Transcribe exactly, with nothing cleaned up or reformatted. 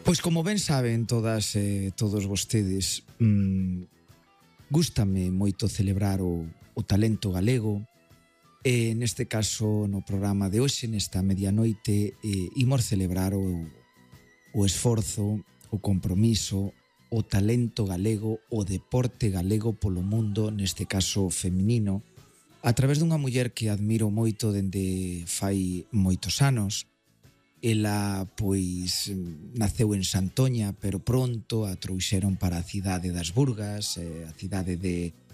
Pois como ben saben todas e eh, todos vostedes, mmm, gústame moito celebrar o, o talento galego e neste caso no programa de hoxe, nesta medianoite, eh, imos celebrar o, o esforzo, o compromiso, o talento galego, o deporte galego polo mundo, neste caso feminino, a través dunha muller que admiro moito dende fai moitos anos. Ela, pois, naceu en Santoña, pero pronto a trouxeron para a cidade das Burgas, a cidade de